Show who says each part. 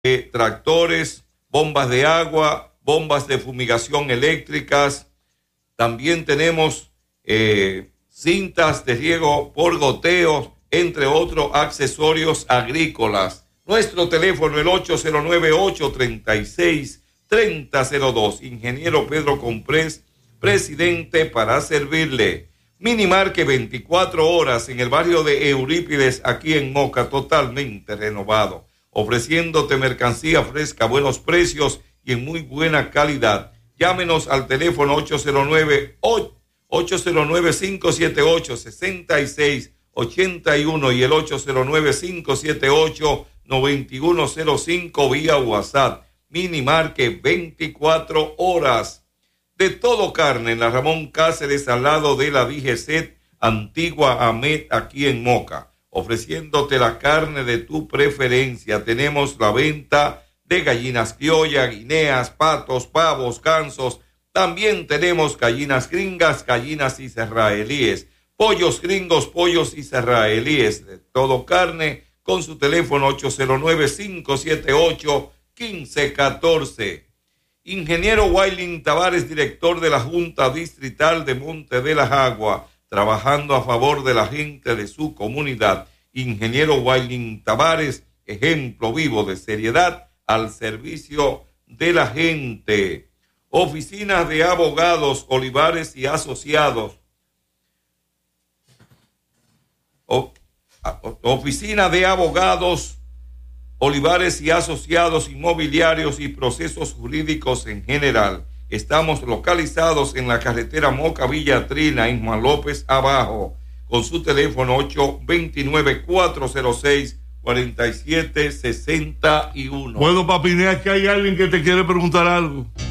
Speaker 1: tractores, bombas de agua, bombas de fumigación eléctricas. También tenemos cintas de riego por goteo, entre otros accesorios agrícolas. Nuestro teléfono el 809-836-3002. Ingeniero Pedro Comprés, presidente, para servirle. Minimarket 24 horas en el barrio de Eurípides, aquí en Moca, totalmente renovado, ofreciéndote mercancía fresca, buenos precios y en muy buena calidad. Llámenos al teléfono 809-578-6681 y el 809-578-9105 vía WhatsApp. Minimarket 24 horas. De todo carne en la Ramón Cáceres, al lado de la DGC Antigua Amet, aquí en Moca, ofreciéndote la carne de tu preferencia. Tenemos la venta de gallinas criollas, guineas, patos, pavos, gansos. También tenemos gallinas gringas, gallinas israelíes, pollos gringos, pollos israelíes. De todo carne, con su teléfono 809-578-1514. Ingeniero Wailin Tavares, director de la Junta Distrital de Monte de las Aguas, trabajando a favor de la gente de su comunidad. Ingeniero Wailin Tavares, ejemplo vivo de seriedad al servicio de la gente. Oficinas de abogados Olivares y Asociados. Oficina de abogados Olivares y Asociados, inmobiliarios y procesos jurídicos en general. Estamos localizados en la carretera Moca Villa Trina, en Juan López Abajo, con su teléfono 829-406-4761.
Speaker 2: Bueno, Papinea, que hay alguien que te quiere preguntar algo.